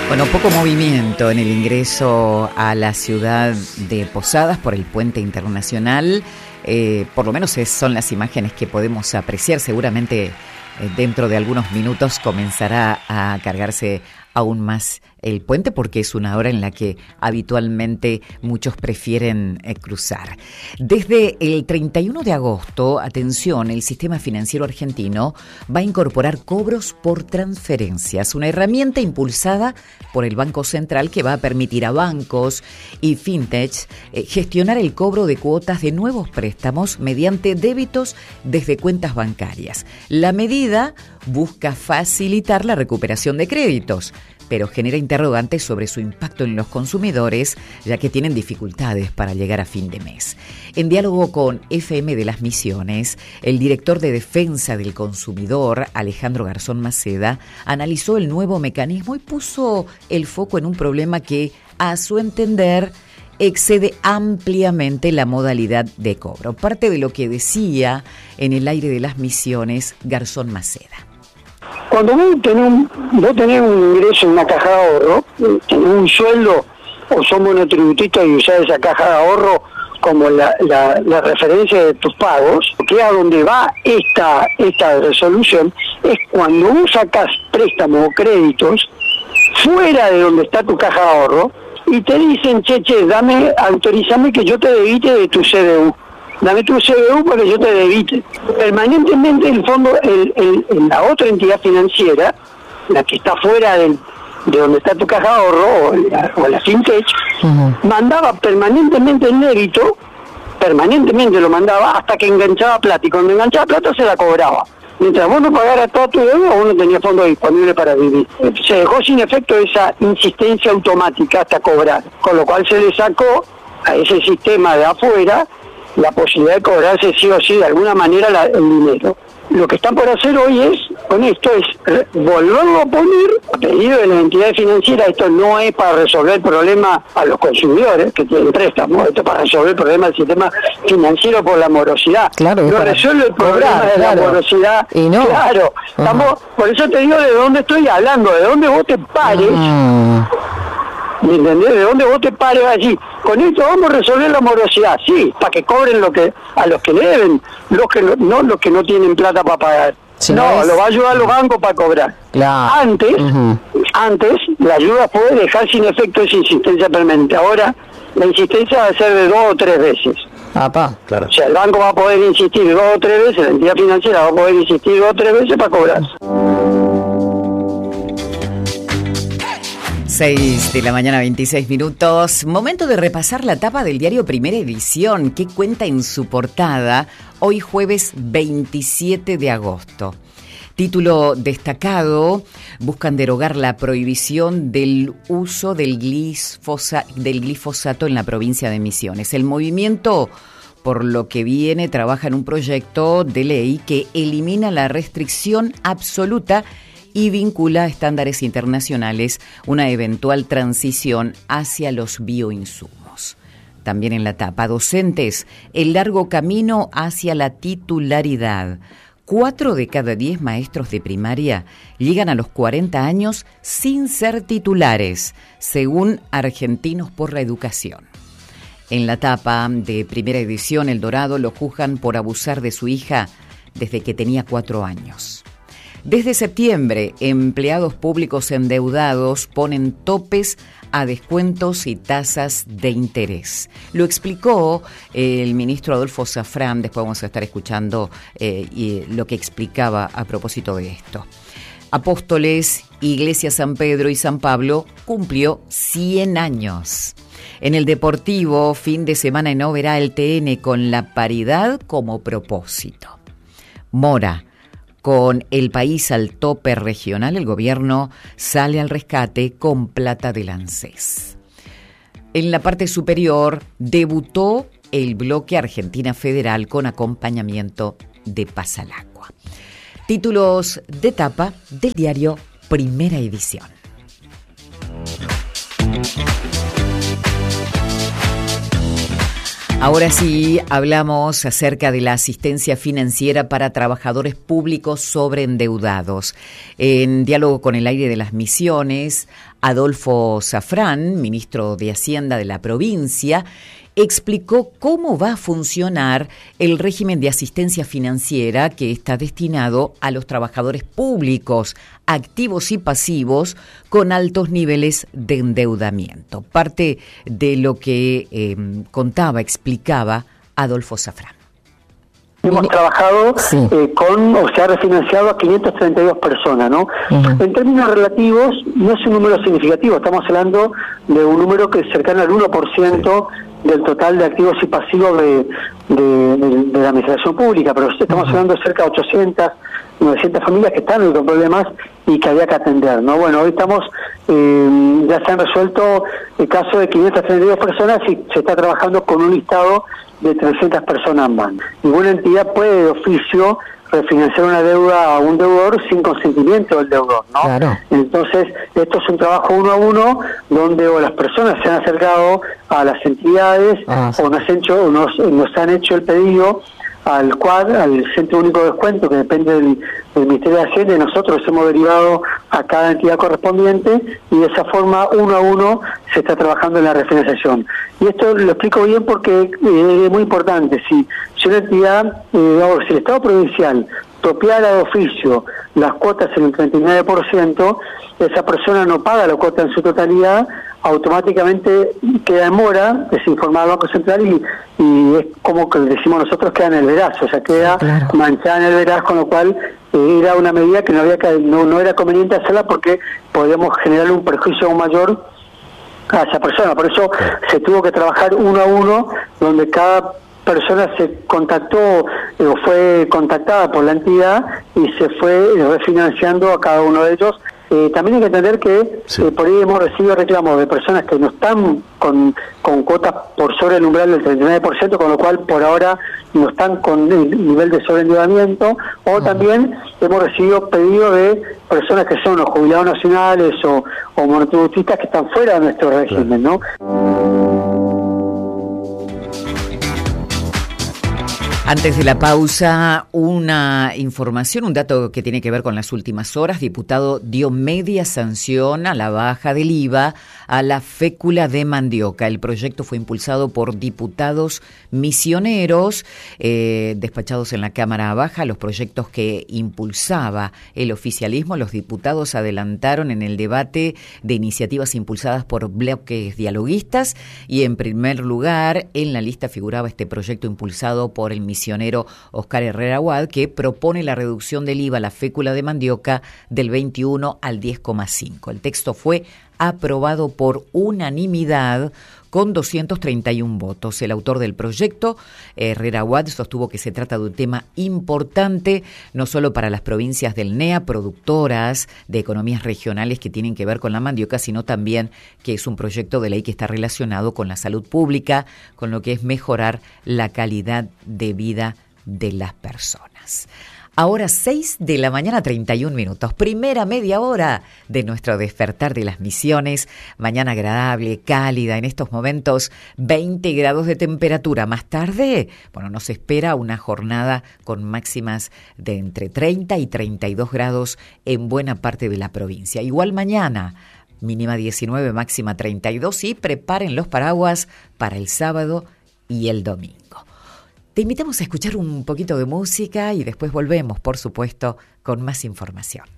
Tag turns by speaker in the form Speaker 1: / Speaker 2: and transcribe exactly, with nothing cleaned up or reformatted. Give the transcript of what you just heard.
Speaker 1: Bueno, poco movimiento en el ingreso a la ciudad de Posadas por el puente internacional. Eh, por lo menos es, son las imágenes que podemos apreciar. Seguramente eh, dentro de algunos minutos comenzará a cargarse aún más el puente, porque es una hora en la que habitualmente muchos prefieren eh, cruzar. Desde el treinta y uno de agosto, atención, el sistema financiero argentino va a incorporar cobros por transferencias, una herramienta impulsada por el Banco Central que va a permitir a bancos y fintechs eh, gestionar el cobro de cuotas de nuevos préstamos mediante débitos desde cuentas bancarias. La medida busca facilitar la recuperación de créditos, pero genera interrogantes sobre su impacto en los consumidores, ya que tienen dificultades para llegar a fin de mes. En diálogo con F M de las Misiones, el director de Defensa del Consumidor, Alejandro Garzón Maceda, analizó el nuevo mecanismo y puso el foco en un problema que, a su entender, excede ampliamente la modalidad de cobro. Parte de lo que decía en el aire de las Misiones Garzón Maceda.
Speaker 2: Cuando vos tenés, un, vos tenés un ingreso en una caja de ahorro, tenés un sueldo o sos monotributista y usás esa caja de ahorro como la, la, la referencia de tus pagos, que es a donde va esta, esta resolución, es cuando vos sacás préstamos o créditos fuera de donde está tu caja de ahorro y te dicen, che, che, dame, autorízame que yo te debite de tu C D U. Dame tu C D U para que yo te debite. Permanentemente el fondo, el, el, el, la otra entidad financiera, la que está fuera del, de donde está tu caja de ahorro, o la, o la fintech, uh-huh. mandaba permanentemente el débito, permanentemente lo mandaba hasta que enganchaba plata, y cuando enganchaba plata se la cobraba. Mientras vos no pagaras toda tu deuda, vos no tenías fondo disponible para vivir. Se dejó sin efecto esa insistencia automática hasta cobrar, con lo cual se le sacó a ese sistema de afuera la posibilidad de cobrarse sí o sí de alguna manera la, el dinero. Lo que están por hacer hoy es, con esto, es volverlo a poner a pedido de las entidades financieras. Esto no es para resolver el problema a los consumidores que tienen préstamos, esto es para resolver el problema del sistema financiero por la morosidad. Claro, no resuelve el problema cobrar, de claro. la morosidad. Y no. Claro, uh-huh. estamos, por eso te digo de dónde estoy hablando, de dónde vos te pares. Uh-huh. ¿Me entendés? De dónde vos te pares allí. Con esto vamos a resolver la morosidad, sí, para que cobren lo que a los que le deben, los que no, no los que no tienen plata para pagar. Si no, no es... lo va a ayudar los bancos para cobrar. Claro. Antes, uh-huh. antes la ayuda puede dejar sin efecto esa insistencia permanente. Ahora la insistencia va a ser de dos o tres veces.
Speaker 3: Apa, claro.
Speaker 2: O sea, el banco va a poder insistir dos o tres veces, la entidad financiera va a poder insistir dos o tres veces para cobrar.
Speaker 1: seis de la mañana, veintiséis minutos. Momento de repasar la tapa del diario Primera Edición, que cuenta en su portada hoy jueves veintisiete de agosto. Título destacado: buscan derogar la prohibición del uso del, glifosa, del glifosato en la provincia de Misiones. El movimiento, por lo que viene, trabaja en un proyecto de ley que elimina la restricción absoluta y vincula a estándares internacionales una eventual transición hacia los bioinsumos. También en la tapa, docentes, el largo camino hacia la titularidad. Cuatro de cada diez maestros de primaria llegan a los cuarenta años sin ser titulares, según Argentinos por la Educación. En la tapa de Primera Edición, El Dorado lo juzgan por abusar de su hija desde que tenía cuatro años. Desde septiembre, empleados públicos endeudados ponen topes a descuentos y tasas de interés. Lo explicó el ministro Adolfo Safran. Después vamos a estar escuchando eh, y lo que explicaba a propósito de esto. Apóstoles, Iglesia San Pedro y San Pablo cumplió cien años. En el Deportivo, fin de semana en Oberá el T N con la paridad como propósito. Mora. Con el país al tope regional, el gobierno sale al rescate con plata del ANSES. En la parte superior, debutó el bloque Argentina Federal con acompañamiento de Pasalacqua. Títulos de tapa del diario Primera Edición. Ahora sí, hablamos acerca de la asistencia financiera para trabajadores públicos sobreendeudados. En diálogo con el aire de las Misiones, Adolfo Safrán, ministro de Hacienda de la provincia, explicó cómo va a funcionar el régimen de asistencia financiera que está destinado a los trabajadores públicos, activos y pasivos, con altos niveles de endeudamiento. Parte de lo que eh, contaba, explicaba Adolfo Safrán.
Speaker 2: Hemos trabajado sí. eh, con, o se ha refinanciado a quinientas treinta y dos personas, ¿no? Uh-huh. En términos relativos, no es un número significativo, estamos hablando de un número que es cercano al uno por ciento sí. del total de activos y pasivos de, de, de, de la administración pública, pero estamos uh-huh. hablando de cerca de ochocientas, novecientas familias que están con problemas y que había que atender, ¿no? Bueno, hoy estamos, eh, ya se han resuelto el caso de quinientas treinta y dos personas y se está trabajando con un listado de trescientas personas más. Ninguna entidad puede de oficio refinanciar una deuda a un deudor sin consentimiento del deudor, ¿no? Claro. Entonces, esto es un trabajo uno a uno, donde o las personas se han acercado a las entidades ah, sí. o nos han hecho, o nos, nos han hecho el pedido al C U A D, al Centro Único de Descuento, que depende del, del Ministerio de Hacienda, y nosotros hemos derivado a cada entidad correspondiente, y de esa forma, uno a uno, se está trabajando en la refinanciación. Y esto lo explico bien porque eh, es muy importante. Si, si una entidad, eh, o si el Estado provincial topiara de oficio las cuotas en el treinta y nueve por ciento, esa persona no paga la cuota en su totalidad, automáticamente queda en mora, es informado al Banco Central y, y es como que decimos nosotros, queda en el veraz, o sea, queda claro. manchada en el veraz, con lo cual eh, era una medida que no había que, no, no era conveniente hacerla porque podíamos generar un perjuicio aún mayor a esa persona. Por eso se tuvo que trabajar uno a uno, donde cada persona se contactó eh, o fue contactada por la entidad y se fue refinanciando a cada uno de ellos. Eh, también hay que entender que sí. eh, por ahí hemos recibido reclamos de personas que no están con, con cuotas por sobre el umbral del treinta y nueve por ciento, con lo cual por ahora no están con el nivel de sobreendeudamiento, o uh-huh. también hemos recibido pedidos de personas que son los jubilados nacionales o, o monotributistas que están fuera de nuestro régimen, ¿no?
Speaker 1: Antes de la pausa, una información, un dato que tiene que ver con las últimas horas. Diputado dio media sanción a la baja del I V A a la fécula de mandioca. El proyecto fue impulsado por diputados misioneros, eh, despachados en la Cámara Baja. Los proyectos que impulsaba el oficialismo, los diputados adelantaron en el debate de iniciativas impulsadas por bloques dialoguistas, y en primer lugar en la lista figuraba este proyecto impulsado por el misionero misionero Oscar Herrera Aguad, que propone la reducción del I V A a la fécula de mandioca del veintiuno al diez coma cinco. El texto fue aprobado por unanimidad con doscientos treinta y uno votos. El autor del proyecto, Herrera Aguad, sostuvo que se trata de un tema importante, no solo para las provincias del N E A, productoras de economías regionales que tienen que ver con la mandioca, sino también que es un proyecto de ley que está relacionado con la salud pública, con lo que es mejorar la calidad de vida de las personas. Ahora seis de la mañana, treinta y un minutos. Primera media hora de nuestro despertar de las misiones. Mañana agradable, cálida, en estos momentos veinte grados de temperatura. Más tarde, bueno, nos espera una jornada con máximas de entre treinta y treinta y dos grados en buena parte de la provincia. Igual mañana, mínima diecinueve, máxima treinta y dos, y preparen los paraguas para el sábado y el domingo. Te invitamos a escuchar un poquito de música y después volvemos, por supuesto, con más información.